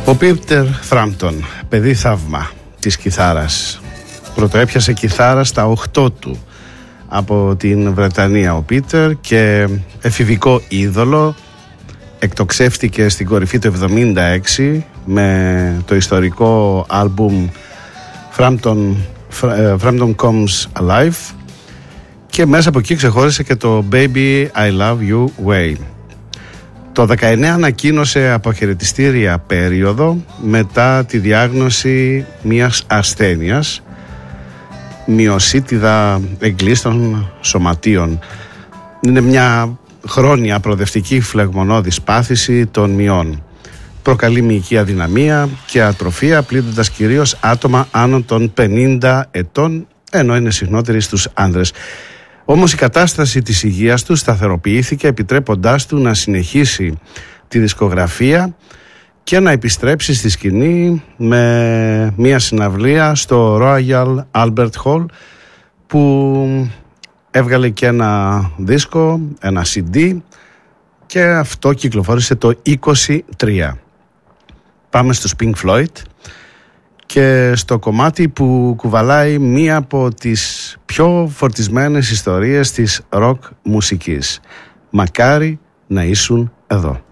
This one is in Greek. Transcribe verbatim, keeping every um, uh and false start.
Ο Πίτερ Φράμπτον, παιδί θαύμα της κιθάρας. Πρωτοέπιασε κιθάρα στα οκτώ του από την Βρετανία ο Πίτερ και εφηβικό είδωλο. Εκτοξεύτηκε στην κορυφή του εβδομήντα έξι με το ιστορικό άλμπουμ Frampton, Frampton Comes Alive και μέσα από εκεί ξεχώρισε και το Baby I Love You Way. Το δεκαεννιά ανακοίνωσε αποχαιρετιστήρια περίοδο μετά τη διάγνωση μιας ασθένειας, μυοσίτιδα εγκλείστων σωματείων. Είναι μια χρόνια προοδευτική φλεγμονώδης πάθηση των μειών. Προκαλεί μυϊκή αδυναμία και ατροφία, πλήττοντας κυρίως άτομα άνω των πενήντα ετών, ενώ είναι συχνότερη στους άνδρες. Όμως η κατάσταση της υγείας του σταθεροποιήθηκε, επιτρέποντάς του να συνεχίσει τη δισκογραφία και να επιστρέψει στη σκηνή με μια συναυλία στο Royal Albert Hall, που έβγαλε και ένα δίσκο, ένα σι ντι, και αυτό κυκλοφόρησε το είκοσι τρία. Πάμε στους Pink Floyd και στο κομμάτι που κουβαλάει μία από τις πιο φορτισμένες ιστορίες της ροκ μουσικής. Μακάρι να ήσουν εδώ.